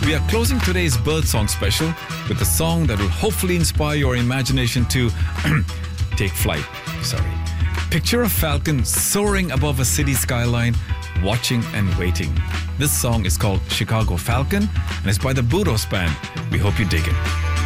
We are closing today's Birdsong special with a song that will hopefully inspire your imagination to take flight. Picture a falcon soaring above a city skyline, watching and waiting. This song is called Chicago Falcon and it's by the Budos Band. We hope you dig it.